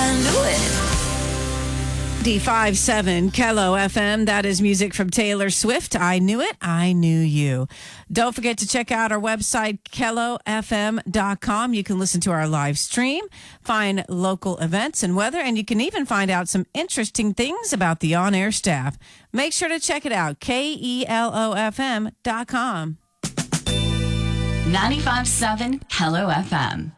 knew it. D57 Kello FM. That is music from Taylor Swift. I knew it. I knew you. Don't forget to check out our website, kellofm.com. You can listen to our live stream, find local events and weather, and you can even find out some interesting things about the on-air staff. Make sure to check it out, kellofm.com. 95.7 Kello FM.